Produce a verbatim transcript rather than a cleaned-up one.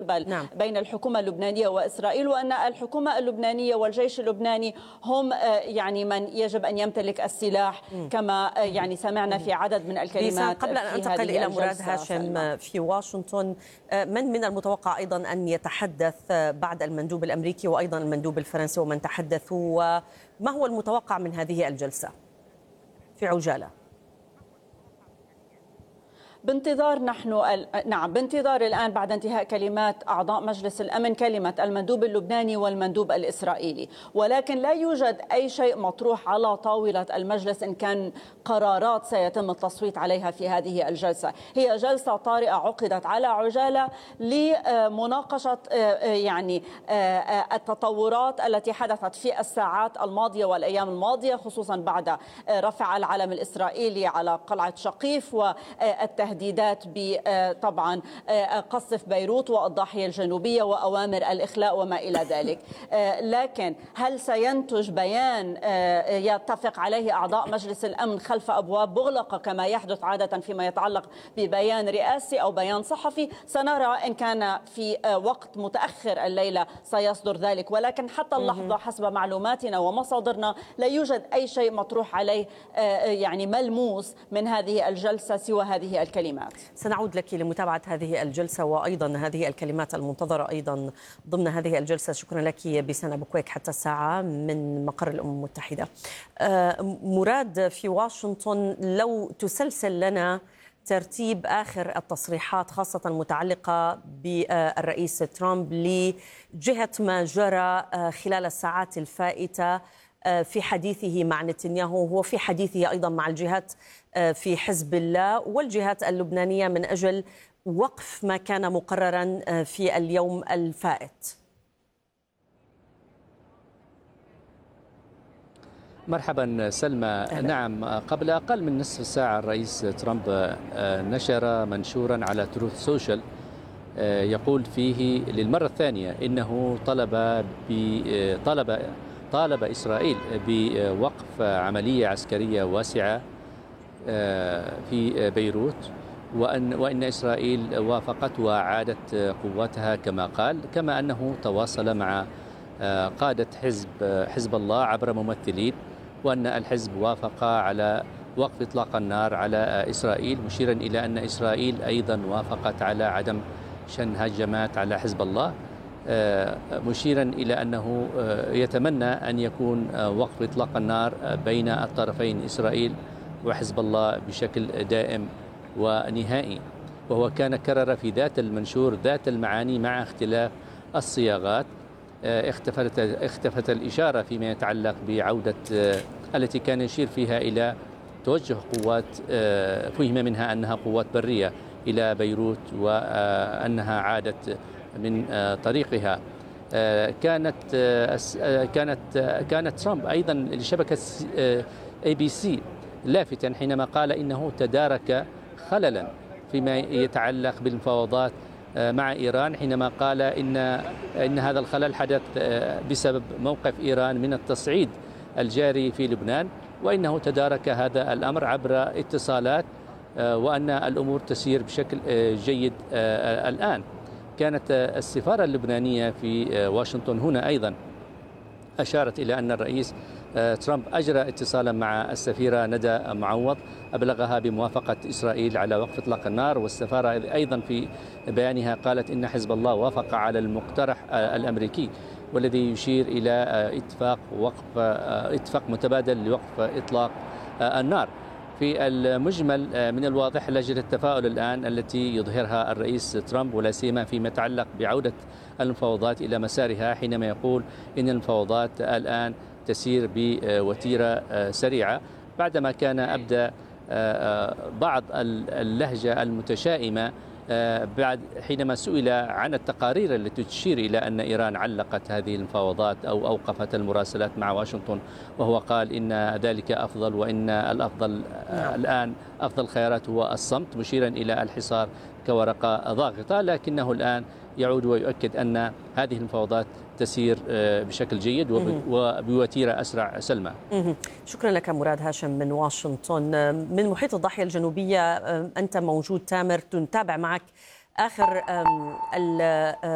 قبل نعم. بين الحكومة اللبنانية وإسرائيل، وأن الحكومة اللبنانية والجيش اللبناني هم يعني من يجب أن يمتلك السلاح كما يعني سمعنا في عدد من الكلمات. قبل أن أنتقل إلى مراد هاشم في واشنطن، من من المتوقع أيضا أن يتحدث بعد المندوب الأمريكي وأيضا المندوب الفرنسي ومن تحدثوا، وما هو المتوقع من هذه الجلسة في عجالة؟ بانتظار نحن ال... نعم بانتظار الآن بعد انتهاء كلمات أعضاء مجلس الأمن كلمة المندوب اللبناني والمندوب الإسرائيلي، ولكن لا يوجد أي شيء مطروح على طاولة المجلس إن كان قرارات سيتم التصويت عليها في هذه الجلسة. هي جلسة طارئة عقدت على عجالة لمناقشة يعني التطورات التي حدثت في الساعات الماضية والأيام الماضية، خصوصا بعد رفع العلم الإسرائيلي على قلعة شقيف والتهديد تهديدات بطبعا قصف بيروت والضاحية الجنوبية وأوامر الإخلاء وما إلى ذلك. لكن هل سينتج بيان يتفق عليه أعضاء مجلس الأمن خلف أبواب مغلقة كما يحدث عادة فيما يتعلق ببيان رئاسي أو بيان صحفي؟ سنرى إن كان في وقت متأخر الليلة سيصدر ذلك، ولكن حتى اللحظة حسب معلوماتنا ومصادرنا لا يوجد أي شيء مطروح عليه يعني ملموس من هذه الجلسة سوى هذه الكلمات. سنعود لك لمتابعة هذه الجلسة وأيضا هذه الكلمات المنتظرة أيضا ضمن هذه الجلسة. شكرا لك بسنة بكويك حتى الساعة من مقر الأمم المتحدة. مراد في واشنطن، لو تسلسل لنا ترتيب آخر التصريحات خاصة المتعلقة بالرئيس ترامب لجهة ما جرى خلال الساعات الفائتة في حديثه مع نتنياهو وفي حديثه أيضا مع الجهات في حزب الله والجهات اللبنانية من أجل وقف ما كان مقررا في اليوم الفائت. مرحبا سلمى. أهلا. نعم، قبل أقل من نصف ساعة الرئيس ترامب نشر منشورا على تروث سوشيال يقول فيه للمرة الثانية إنه طلب طلب طالب إسرائيل بوقف عملية عسكرية واسعة في بيروت، وأن وإن إسرائيل وافقت وعادت قواتها كما قال، كما أنه تواصل مع قادة حزب حزب الله عبر ممثلين، وأن الحزب وافق على وقف إطلاق النار على إسرائيل، مشيرا إلى أن إسرائيل أيضا وافقت على عدم شن هجمات على حزب الله، مشيرا إلى أنه يتمنى أن يكون وقف إطلاق النار بين الطرفين إسرائيل وحزب الله بشكل دائم ونهائي. وهو كان كرر في ذات المنشور ذات المعاني مع اختلاف الصياغات. اختفت اختفت الإشارة فيما يتعلق بعودة التي كان يشير فيها إلى توجه قوات فهم منها أنها قوات برية إلى بيروت وأنها عادت من طريقها. كانت كانت كانت ترامب أيضا لشبكة اي بي سي لافتا حينما قال إنه تدارك خللا فيما يتعلق بالمفاوضات مع إيران، حينما قال إن إن هذا الخلل حدث بسبب موقف إيران من التصعيد الجاري في لبنان، وإنه تدارك هذا الأمر عبر اتصالات، وأن الأمور تسير بشكل جيد الآن. كانت السفارة اللبنانية في واشنطن هنا أيضا أشارت إلى أن الرئيس ترامب أجرى اتصالا مع السفيرة ندى معوض أبلغها بموافقة إسرائيل على وقف إطلاق النار، والسفارة أيضا في بيانها قالت إن حزب الله وافق على المقترح الأمريكي والذي يشير إلى اتفاق وقف اتفاق متبادل لوقف إطلاق النار. في المجمل من الواضح لجنة التفاؤل الآن التي يظهرها الرئيس ترامب، ولا سيما فيما يتعلق بعودة المفاوضات إلى مسارها، حينما يقول إن المفاوضات الآن تسير بوتيرة سريعة، بعدما كان أبدى بعض اللهجة المتشائمة بعد حينما سئل عن التقارير التي تشير إلى أن إيران علقت هذه المفاوضات أو أوقفت المراسلات مع واشنطن، وهو قال إن ذلك أفضل وإن الأفضل الآن أفضل خيارات هو الصمت، مشيرا إلى الحصار كورقة ضاغطة. لكنه الآن يعود ويؤكد أن هذه المفاوضات تسير بشكل جيد وبوتيرة أسرع. سلمى، شكرا لك مراد هاشم من واشنطن. من محيط الضاحية الجنوبية أنت موجود تامر، نتابع معك آخر